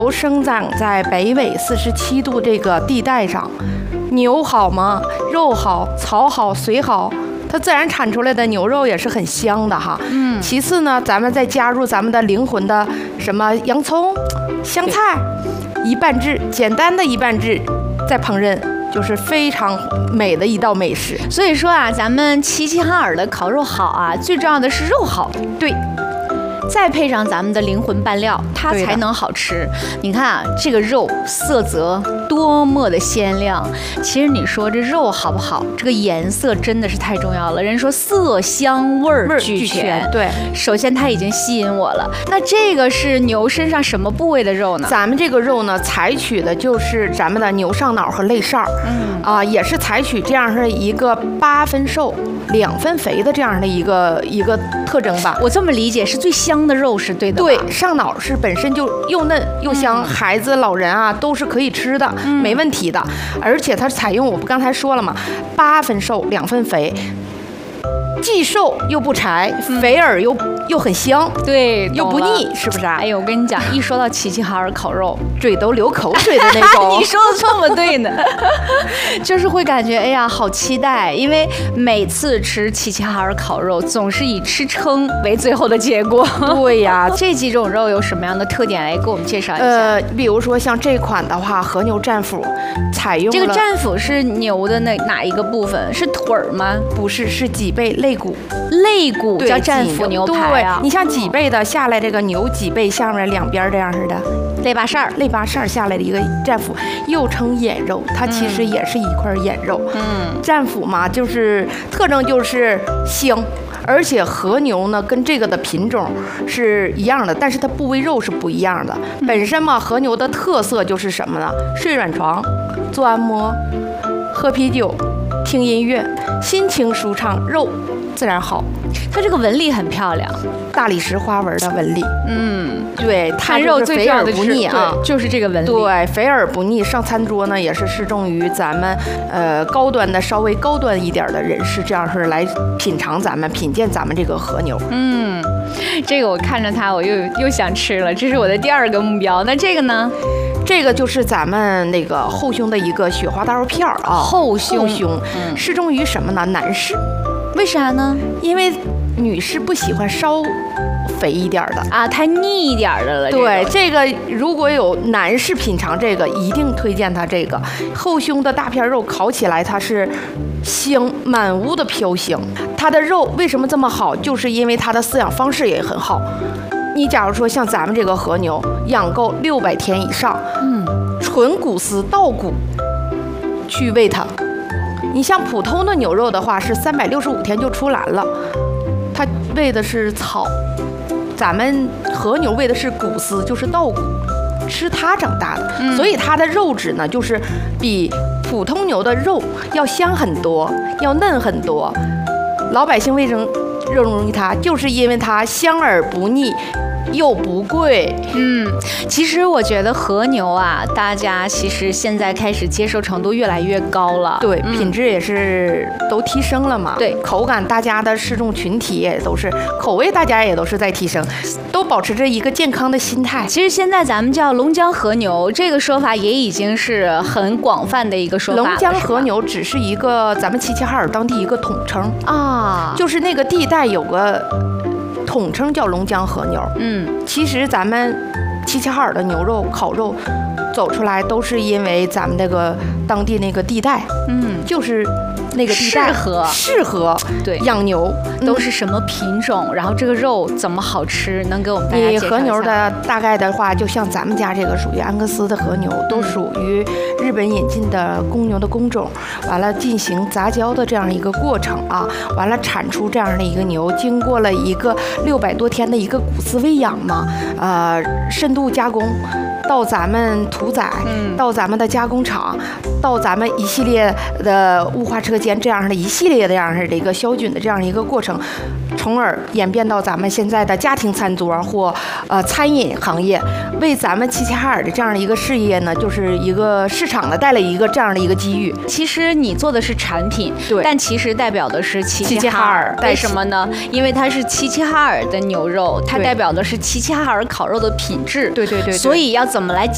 生长在北纬47度这个地带上，牛好吗？肉好，草好，水好，它自然产出来的牛肉也是很香的哈。其次呢，咱们再加入咱们的灵魂的什么洋葱、香菜，一拌制，简单的一拌制，再烹饪。就是非常美的一道美食。 所以说啊，咱们齐齐哈尔的烤肉好啊，最重要的是肉好。 对。 再配上咱们的灵魂拌料，它才能好吃。你看啊，这个肉色泽多么的鲜亮。其实你说这肉好不好，这个颜色真的是太重要了。人说色香味儿俱全， 对， 首先它已经吸引我了。那这个是牛身上什么部位的肉呢？ 咱们这个肉呢，采取的就是咱们的牛上脑和肋扇也是采取这样的一个8分瘦2分肥的这样的一个特征吧。 我这么理解是最香的肉是对的吧？ 对，上脑是本身就又嫩又香，孩子老人啊都是可以吃的，没问题的。而且它采用我不刚才说了嘛，8分瘦2分肥，既瘦又不柴，肥而又很香， 对， 又不腻，是不是啊？ 哎呦，我跟你讲，一说到齐齐哈尔烤肉， 嘴都流口水的那种。 你说的这么对呢，就是会感觉哎呀，好期待，因为每次吃齐齐哈尔烤肉，总是以吃撑为最后的结果。 对呀， 这几种肉有什么样的特点？来给我们介绍一下。 比如说像这款的话，和牛战斧，采用这个战斧是牛的哪一个部分？是腿儿吗？ 不是，是脊背肋骨。 肋骨叫战斧牛排啊！ 你像脊背的下来，这个牛脊背下面两边这样似的， 肋巴扇下来的一个战斧，又称眼肉，它其实也是一块眼肉。战斧嘛，就是特征就是香。而且和牛呢，跟这个的品种是一样的，但是它部位肉是不一样的。本身嘛，和牛的特色就是什么呢？睡软床，做按摩，喝啤酒，听音乐，心情舒畅，肉自然好。 它这个纹理很漂亮， 大理石花纹的纹理。对，它肉最肥而不腻啊， 就是这个纹理。 对，肥而不腻，上餐桌呢也是适中于咱们高端的稍微高端一点的人士，这样是来品鉴咱们这个和牛。 这个我看着它，我又想吃了，这是我的第2个目标。那这个呢？ 这个就是咱们那个后胸的一个雪花刀片啊，后胸适中于什么呢？男士。 为啥呢？ 因为女士不喜欢稍肥一点的啊，太腻一点的了。 对，这个如果有男士品尝这个，一定推荐他这个后胸的大片肉，烤起来它是香，满屋的飘香。它的肉为什么这么好？就是因为它的饲养方式也很好。你假如说像咱们这个和牛，养够600天以上，纯骨丝稻谷去喂它。你像普通的牛肉的话，是365天就出栏了，它喂的是草，咱们和牛喂的是谷丝，就是稻谷，吃它长大的，所以它的肉质呢，就是比普通牛的肉要香很多，要嫩很多。老百姓为什么热衷于它，就是因为它香而不腻。又不贵。 其实我觉得和牛啊，大家其实现在开始接受程度越来越高了， 对，品质也是都提升了嘛。 对， 口感大家的适众群体也都是，口味大家也都是在提升，都保持着一个健康的心态。 其实现在咱们叫龙江和牛，这个说法也已经是很广泛的一个说法了。 龙江和牛只是一个咱们齐齐哈尔当地一个统称啊， 就是那个地带有个统称叫龙江和牛。其实咱们齐齐哈尔的牛肉烤肉走出来，都是因为咱们那个当地那个地带，就是那个地带适合对养牛， 都是什么品种，然后这个肉怎么好吃，能给我们大家介绍一下？ 和牛的大概的话，就像咱们家这个属于安格斯的和牛，都属于日本引进的公牛的工种，完了进行杂交的这样一个过程啊，完了产出这样的一个牛，经过了一个600多天的一个骨饲喂养嘛，深度加工。到咱们屠宰，到咱们的加工厂，到咱们一系列的雾化车间，这样的一系列的这样的一个消菌的这样一个过程，从而演变到咱们现在的家庭餐桌或餐饮行业，为咱们齐齐哈尔的这样的一个事业呢，就是一个市场呢带来一个这样的一个机遇。 其实你做的是产品， 对， 但其实代表的是齐齐哈尔。为什么呢？因为它是齐齐哈尔的牛肉，它代表的是齐齐哈尔烤肉的品质。 对， 所以要怎么来